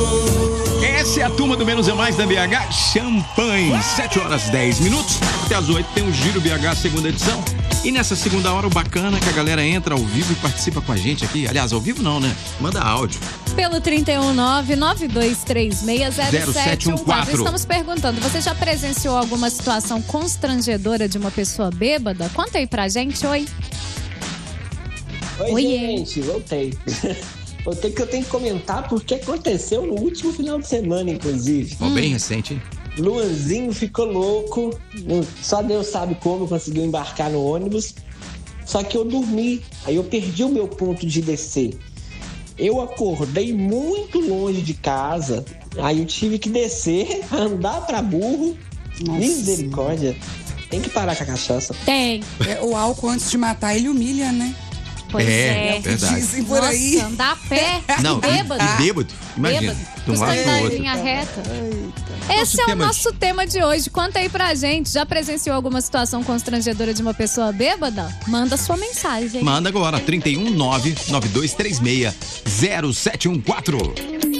Essa é a turma do Menos é Mais da BH Champanhe. 7h10. Até as 8 tem o Giro BH segunda edição. E nessa segunda hora, o bacana é que a galera entra ao vivo e participa com a gente aqui. Aliás, ao vivo não, né? Manda áudio. Pelo 319-9236-0714. Estamos perguntando, você já presenciou alguma situação constrangedora de uma pessoa bêbada? Conta aí pra gente, oi. Oi, gente, voltei. Voltei que eu tenho que comentar porque aconteceu no último final de semana, inclusive. Bem recente, hein? Luanzinho ficou louco, só Deus sabe como conseguiu embarcar no ônibus, só que eu dormi, aí eu perdi o meu ponto de descer. Eu acordei muito longe de casa, aí eu tive que descer, andar pra burro. Nossa. Misericórdia, tem que parar com a cachaça. Tem. O álcool antes de matar, ele humilha, né? Pois é. Verdade. Dizem por aí. Nossa, andar a pé, não, bêbado. Bêbado, imagina. De um lado pro outro. Linha reta. Esse é o nosso tema de hoje. Conta aí pra gente. Já presenciou alguma situação constrangedora de uma pessoa bêbada? Manda sua mensagem. Manda agora, 319-9236-0714.